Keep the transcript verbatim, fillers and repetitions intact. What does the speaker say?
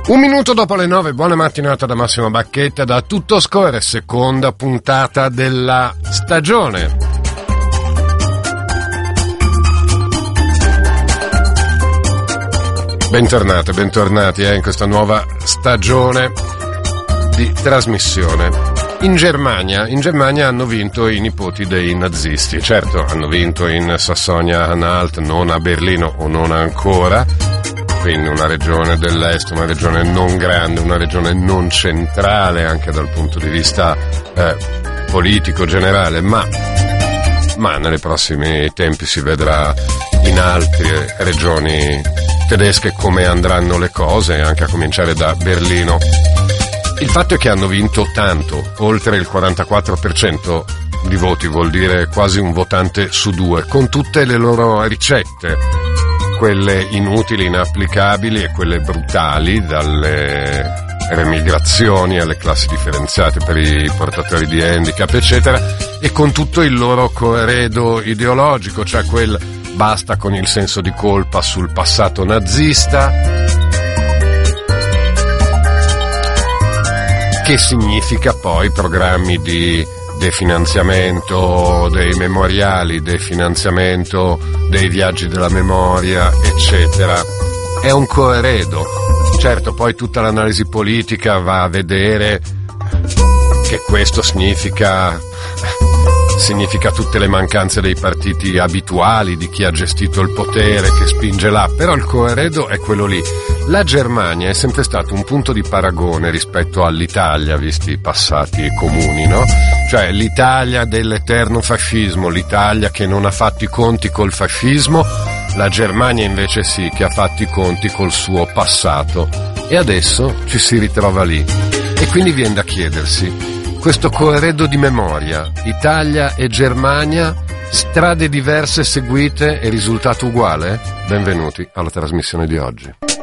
Un minuto dopo le nove, buona mattinata da Massimo Bacchetta, da Tutto Scorre, seconda puntata della stagione. Bentornate, bentornati eh, in questa nuova stagione di trasmissione. In Germania, in Germania hanno vinto i nipoti dei nazisti, certo hanno vinto in Sassonia-Anhalt, non a Berlino o non ancora, quindi una regione dell'est, una regione non grande, una regione non centrale anche dal punto di vista eh, politico generale, ma, ma nei prossimi tempi si vedrà in altre regioni tedesche come andranno le cose, anche a cominciare da Berlino. Il fatto è che hanno vinto tanto, oltre il quarantaquattro per cento di voti, vuol dire quasi un votante su due, con tutte le loro ricette, quelle inutili, inapplicabili e quelle brutali, dalle remigrazioni alle classi differenziate per i portatori di handicap, eccetera, e con tutto il loro corredo ideologico, cioè quel basta con il senso di colpa sul passato nazista, che significa poi programmi di definanziamento dei memoriali, definanziamento dei viaggi della memoria, eccetera. È un corredo. Certo, poi tutta l'analisi politica va a vedere che questo significa significa tutte le mancanze dei partiti abituali, di chi ha gestito il potere, che spinge là, però il corredo è quello lì. La Germania è sempre stato un punto di paragone rispetto all'Italia, visti i passati comuni, no? Cioè l'Italia dell'eterno fascismo, l'Italia che non ha fatto i conti col fascismo, la Germania invece sì, che ha fatto i conti col suo passato, e adesso ci si ritrova lì. E quindi viene da chiedersi, questo corredo di memoria, Italia e Germania, strade diverse seguite e risultato uguale? Benvenuti alla trasmissione di oggi.